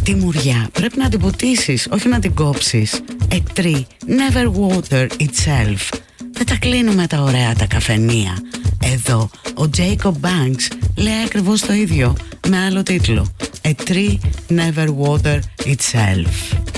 Τη μουριά πρέπει να την ποτίσεις, όχι να την κόψεις. A tree never water itself. Δεν τα κλείνουμε τα ωραία τα καφενεία. Εδώ ο Jacob Banks λέει ακριβώς το ίδιο με άλλο τίτλο. A tree never water itself.